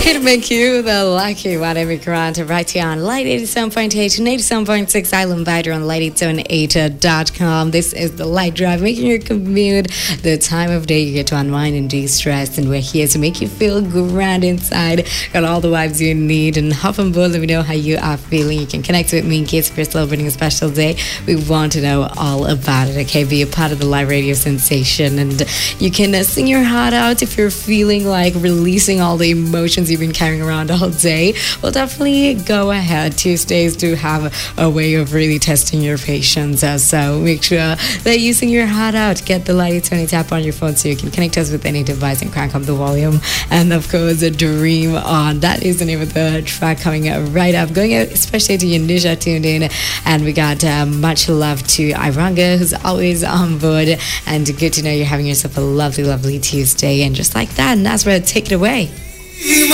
It make you the lucky one every grant right here on Light 87.8 and 87.6 Island Vider on light878.com. This is the Light Drive, making your commute the time of day you get to unwind and de-stress, and we're here to make you feel grand inside. Got all the vibes you need, and hop on board. Let me know how you are feeling. You can connect with me in case you're celebrating a special day. We want to know all about it. Okay, be a part of the live radio sensation, and you can sing your heart out if you're feeling like releasing all the emotions you've been carrying around all day. Well, definitely go ahead. Tuesdays do have a way of really testing your patience, so make sure that you sing your heart out. Get the Light 20 app on your phone so you can connect us with any device and crank up the volume. And of course, Dream On. That is the name of the track coming up right up. Going out especially to Yanisha tuned in, and we got much love to Iranga, who's always on board. And good to know you're having yourself a lovely, lovely Tuesday. And just like that, Nasra, take it away.